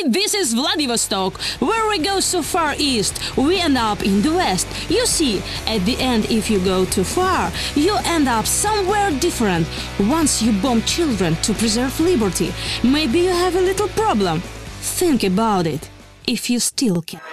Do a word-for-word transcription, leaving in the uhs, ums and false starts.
Hey, this is Vladivostok. Where we go so far east, we end up in the west. You see, at the end, if you go too far, you end up somewhere different. Once you bomb children to preserve liberty, maybe you have a little problem. Think about it, if you still can.